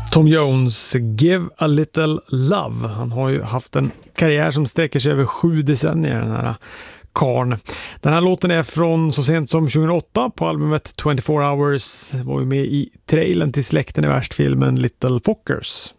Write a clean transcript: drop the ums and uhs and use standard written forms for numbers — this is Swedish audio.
Tom Jones, Give a Little Love. Han har ju haft en karriär som sträcker sig över 7 decennier, den här karn. Den här låten är från så sent som 2008 på albumet 24 Hours. Var ju med i trailern till Släkten är värst-filmen Little Fockers.